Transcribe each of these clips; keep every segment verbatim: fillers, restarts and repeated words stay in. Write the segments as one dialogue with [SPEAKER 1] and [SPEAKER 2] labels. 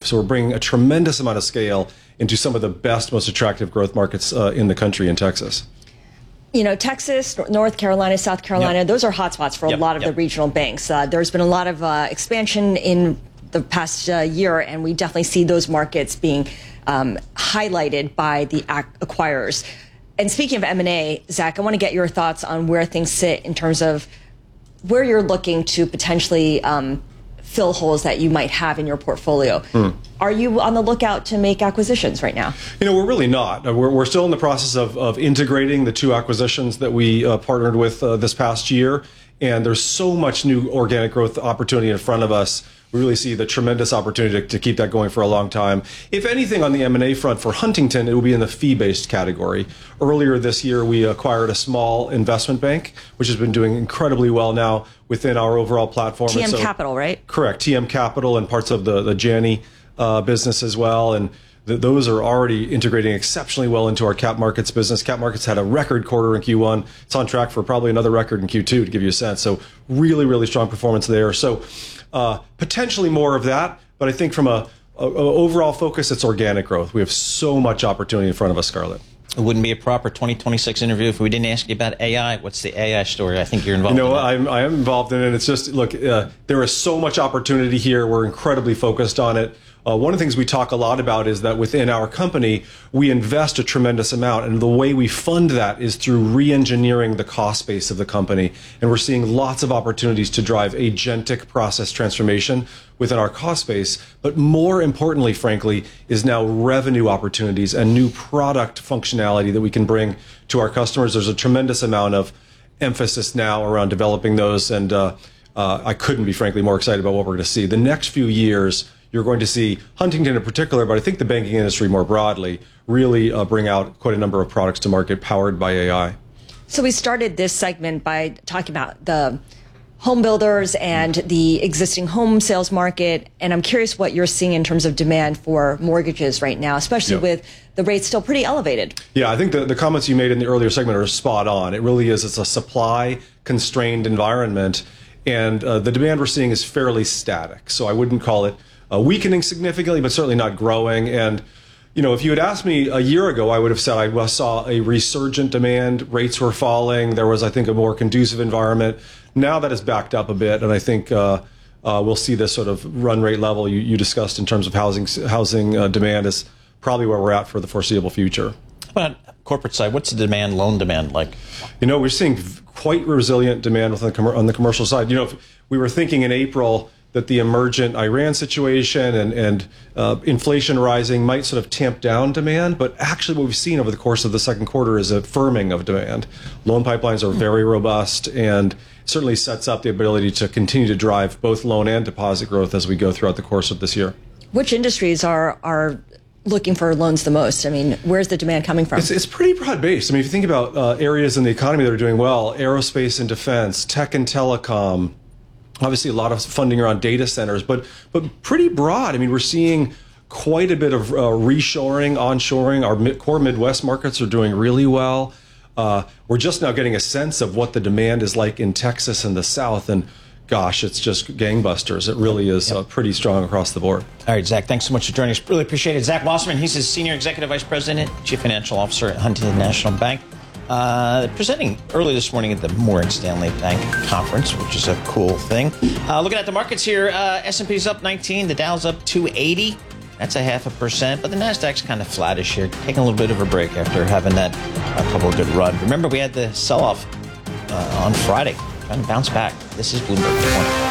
[SPEAKER 1] So we're bringing a tremendous amount of scale into some of the best, most attractive growth markets uh, in the country in Texas.
[SPEAKER 2] You know, Texas, North Carolina, South Carolina, yep. those are hotspots for yep. a lot of yep. the regional banks. Uh, there's been a lot of uh, expansion in the past uh, year, and we definitely see those markets being um, highlighted by the ac- acquirers. And speaking of M and A, Zach, I want to get your thoughts on where things sit in terms of where you're looking to potentially um, fill holes that you might have in your portfolio. Mm. Are you on the lookout to make acquisitions right now?
[SPEAKER 1] You know, we're really not. We're, we're still in the process of, of integrating the two acquisitions that we uh, partnered with uh, this past year. And there's so much new organic growth opportunity in front of us. We really see the tremendous opportunity to, to keep that going for a long time. If anything, on the M and A front for Huntington, it will be in the fee-based category. Earlier this year, we acquired a small investment bank, which has been doing incredibly well now within our overall platform.
[SPEAKER 2] T M so, Capital, right?
[SPEAKER 1] Correct. T M Capital and parts of the, the Janney uh, business as well. And th- those are already integrating exceptionally well into our Cap Markets business. Cap Markets had a record quarter in Q one. It's on track for probably another record in Q two, to give you a sense. So really, really strong performance there. So Uh, potentially more of that, but I think from a, a, a overall focus, it's organic growth. We have so much opportunity in front of us, Scarlett.
[SPEAKER 3] It wouldn't be a proper twenty twenty-six interview if we didn't ask you about A I. What's the A I story? I think you're involved
[SPEAKER 1] you know,
[SPEAKER 3] in that.
[SPEAKER 1] I'm, I am involved in it. It's just, look, uh, there is so much opportunity here. We're incredibly focused on it. Uh, one of the things we talk a lot about is that within our company, we invest a tremendous amount. And the way we fund that is through re-engineering the cost base of the company. And we're seeing lots of opportunities to drive agentic process transformation within our cost base. But more importantly, frankly, is now revenue opportunities and new product functionality that we can bring to our customers. There's a tremendous amount of emphasis now around developing those. And uh, uh, I couldn't be, frankly, more excited about what we're going to see. The next few years, you're going to see Huntington in particular, but I think the banking industry more broadly, really uh, bring out quite a number of products to market powered by A I.
[SPEAKER 2] So we started this segment by talking about the home builders and the existing home sales market. And I'm curious what you're seeing in terms of demand for mortgages right now, especially yep. with the rates still pretty elevated.
[SPEAKER 1] Yeah, I think the, the comments you made in the earlier segment are spot on. It really is. It's a supply-constrained environment. And uh, the demand we're seeing is fairly static. So I wouldn't call it Uh, weakening significantly, but certainly not growing. And, you know, if you had asked me a year ago, I would have said I saw a resurgent demand. Rates were falling. There was, I think, a more conducive environment. Now that has backed up a bit, and I think uh, uh, we'll see this sort of run rate level you, you discussed in terms of housing housing uh, demand is probably where we're at for the foreseeable future.
[SPEAKER 3] How about corporate side? What's the demand, loan demand like?
[SPEAKER 1] You know, we're seeing quite resilient demand within the com- on the commercial side. You know, if we were thinking in April that the emergent Iran situation and, and uh, inflation rising might sort of tamp down demand. But actually what we've seen over the course of the second quarter is a firming of demand. Loan pipelines are very robust and certainly sets up the ability to continue to drive both loan and deposit growth as we go throughout the course of this year.
[SPEAKER 2] Which industries are are looking for loans the most? I mean, where's the demand coming from?
[SPEAKER 1] It's, it's pretty broad-based. I mean, if you think about uh, areas in the economy that are doing well, aerospace and defense, tech and telecom, obviously, a lot of funding around data centers, but but pretty broad. I mean, we're seeing quite a bit of uh, reshoring, onshoring. Our mid- core Midwest markets are doing really well. Uh, we're just now getting a sense of what the demand is like in Texas and the South, and gosh, it's just gangbusters. It really is uh, pretty strong across the board.
[SPEAKER 3] All right, Zach, thanks so much for joining us. Really appreciate it. Zach Wasserman, he's the Senior Executive Vice President, Chief Financial Officer at Huntington National Bank. Uh, presenting early this morning at the Morgan Stanley Bank Conference, which is a cool thing. Uh, looking at the markets here, uh, S and P's up nineteen, the Dow's up two eighty. That's a half a percent, but the Nasdaq's kind of flattish here, taking a little bit of a break after having that a couple of good run. Remember, we had the sell-off uh, on Friday, trying to bounce back. This is Bloomberg Good Morning.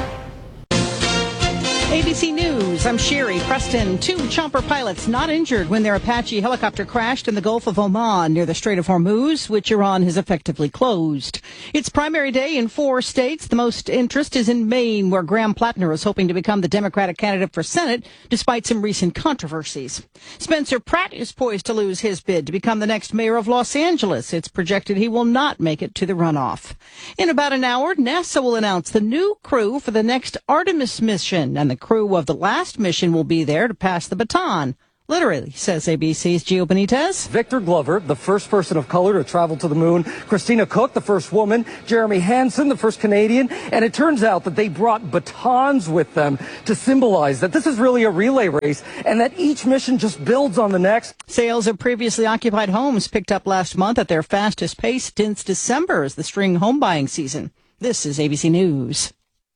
[SPEAKER 4] A B C News, I'm Sherry Preston. Two chopper pilots not injured when their Apache helicopter crashed in the Gulf of Oman near the Strait of Hormuz, which Iran has effectively closed. It's primary day in four states. The most interest is in Maine, where Graham Plattner is hoping to become the Democratic candidate for Senate, despite some recent controversies. Spencer Pratt is poised to lose his bid to become the next mayor of Los Angeles. It's projected he will not make it to the runoff. In about an hour, NASA will announce the new crew for the next Artemis mission, and the crew of the last mission will be there to pass the baton. Literally, says A B C's Gio Benitez.
[SPEAKER 5] Victor Glover, the first person of color to travel to the moon. Christina Cook, the first woman. Jeremy Hansen, the first Canadian. And it turns out that they brought batons with them to symbolize that this is really a relay race and that each mission just builds on the next.
[SPEAKER 4] Sales of previously occupied homes picked up last month at their fastest pace since December as the spring home buying season. This is A B C News.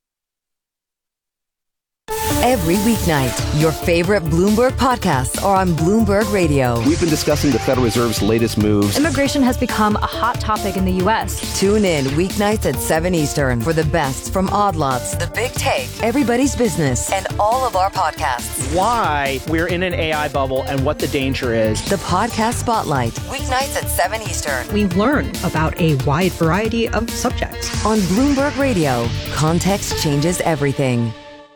[SPEAKER 6] Every weeknight, your favorite Bloomberg podcasts are on Bloomberg Radio.
[SPEAKER 7] We've been discussing the Federal Reserve's latest moves.
[SPEAKER 8] Immigration has become a hot topic in the U S.
[SPEAKER 6] Tune in weeknights at seven Eastern for the best from Odd Lots, The Big Take, Everybody's Business, and all of our podcasts.
[SPEAKER 9] Why we're in an A I bubble and what the danger is.
[SPEAKER 6] The Podcast Spotlight, weeknights at seven Eastern.
[SPEAKER 10] We learn about a wide variety of subjects.
[SPEAKER 6] On Bloomberg Radio, context changes everything.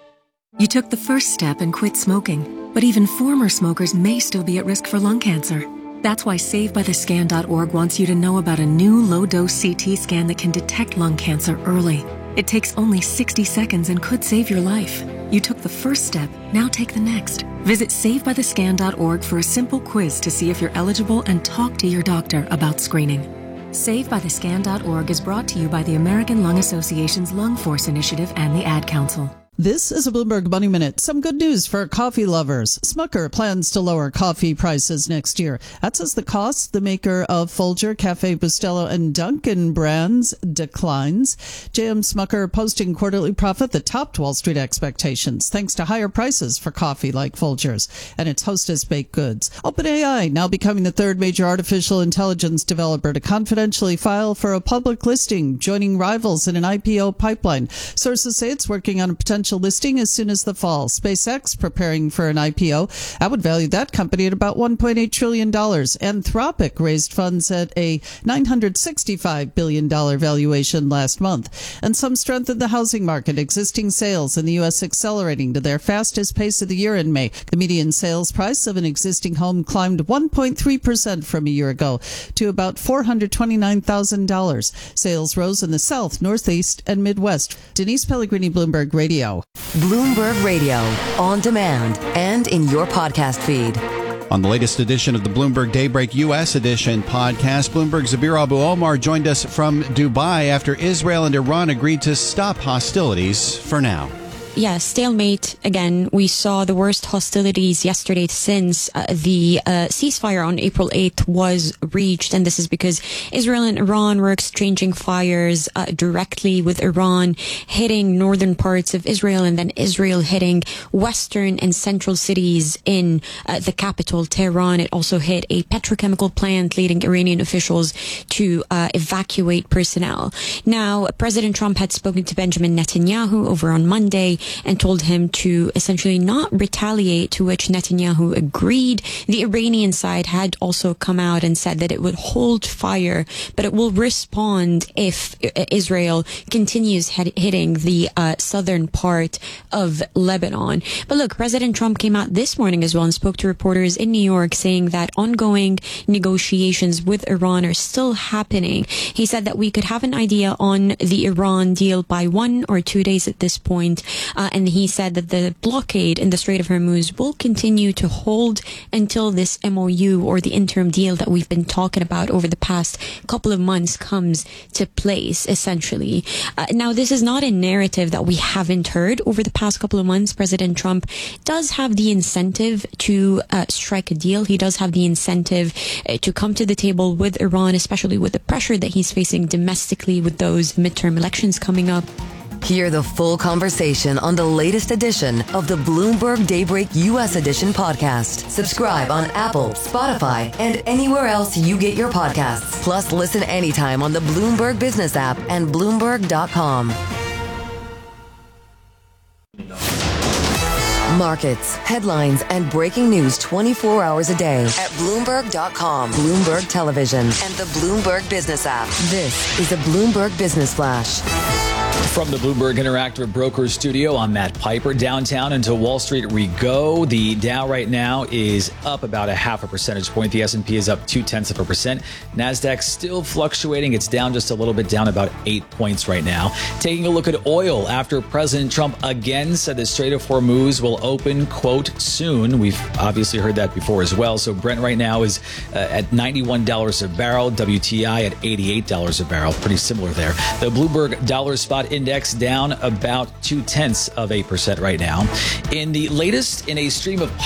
[SPEAKER 11] You took the first step and quit smoking, but even former smokers may still be at risk for lung cancer. That's why Save By The Scan dot org wants you to know about a new low-dose C T scan that can detect lung cancer early. It takes only sixty seconds and could save your life. You took the first step, now take the next. Visit Save By The Scan dot org for a simple quiz to see if you're eligible and talk to your doctor about screening. Save By The Scan dot org is brought to you by the American Lung Association's Lung Force Initiative and the Ad Council.
[SPEAKER 12] This is a Bloomberg Money Minute. Some good news for coffee lovers. Smucker plans to lower coffee prices next year. That says the cost the maker of Folger, Café Bustelo, and Dunkin' brands declines. J M Smucker posting quarterly profit that topped Wall Street expectations thanks to higher prices for coffee like Folgers and its Hostess baked goods. OpenAI now becoming the third major artificial intelligence developer to confidentially file for a public listing, joining rivals in an I P O pipeline. Sources say it's working on a potential listing as soon as the fall. SpaceX preparing for an I P O. That would value that company at about one point eight trillion dollars. Anthropic raised funds at a nine hundred sixty-five billion dollars valuation last month. And some strength in the housing market. Existing sales in the U S accelerating to their fastest pace of the year in May. The median sales price of an existing home climbed one point three percent from a year ago to about four hundred twenty-nine thousand dollars. Sales rose in the South, Northeast, and Midwest. Denise Pellegrini, Bloomberg Radio.
[SPEAKER 6] Bloomberg Radio, on demand and in your podcast feed.
[SPEAKER 13] On the latest edition of the Bloomberg Daybreak U S edition podcast, Bloomberg's Zabir Abu-Omar joined us from Dubai after Israel and Iran agreed to stop hostilities for now.
[SPEAKER 14] Yeah, stalemate again. We saw the worst hostilities yesterday since uh, the uh, ceasefire on April eighth was reached. And this is because Israel and Iran were exchanging fires uh, directly with Iran, hitting northern parts of Israel, and then Israel hitting western and central cities in uh, the capital, Tehran. It also hit a petrochemical plant, leading Iranian officials to uh, evacuate personnel. Now, President Trump had spoken to Benjamin Netanyahu over on Monday and told him to essentially not retaliate, to which Netanyahu agreed. The Iranian side had also come out and said that it would hold fire, but it will respond if Israel continues hit- hitting the uh, southern part of Lebanon. But look, President Trump came out this morning as well and spoke to reporters in New York, saying that ongoing negotiations with Iran are still happening. He said that we could have an idea on the Iran deal by one or two days at this point. Uh, and he said that the blockade in the Strait of Hormuz will continue to hold until this M O U, or the interim deal that we've been talking about over the past couple of months, comes to place, essentially. Uh, now, this is not a narrative that we haven't heard over the past couple of months. President Trump does have the incentive to uh, strike a deal. He does have the incentive uh, to come to the table with Iran, especially with the pressure that he's facing domestically with those midterm elections coming up.
[SPEAKER 6] Hear the full conversation on the latest edition of the Bloomberg Daybreak U S Edition podcast. Subscribe on Apple, Spotify, and anywhere else you get your podcasts. Plus, listen anytime on the Bloomberg Business app and Bloomberg dot com. Markets, headlines, and breaking news twenty-four hours a day at Bloomberg dot com, Bloomberg Television, and the Bloomberg Business app. This is a Bloomberg Business Flash.
[SPEAKER 15] From the Bloomberg Interactive Brokers Studio, I'm Matt Piper. Downtown into Wall Street we go. The Dow right now is up about a half a percentage point. The S and P is up two tenths of a percent. NASDAQ still fluctuating. It's down just a little bit, down about eight points right now. Taking a look at oil after President Trump again said the Strait of Hormuz will open, quote, soon. We've obviously heard that before as well. So Brent right now is uh, at ninety-one dollars a barrel. W T I at eighty-eight dollars a barrel. Pretty similar there. The Bloomberg Dollar Spot Index down about two tenths of a percent right now. In the latest in a stream of